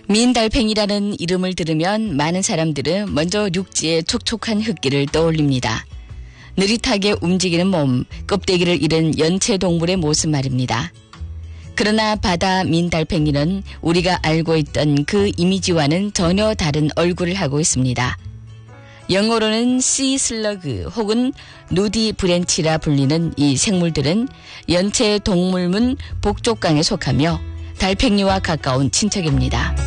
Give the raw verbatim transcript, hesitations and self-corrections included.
민달팽이라는 이름을 들으면 많은 사람들은 먼저 육지의 촉촉한 흙길을 떠올립니다. 느릿하게 움직이는 몸, 껍데기를 잃은 연체동물의 모습 말입니다. 그러나 바다 민달팽이는 우리가 알고 있던 그 이미지와는 전혀 다른 얼굴을 하고 있습니다. 영어로는 씨 슬러그 혹은 누디 브랜치라 불리는 이 생물들은 연체동물문 복족강에 속하며 달팽이와 가까운 친척입니다.